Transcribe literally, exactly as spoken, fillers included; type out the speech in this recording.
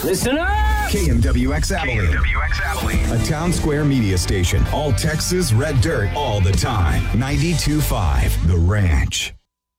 Listen up! K M W X Abilene. K M W X Abilene. A Town Square media station. All Texas red dirt all the time. ninety-two point five The Ranch.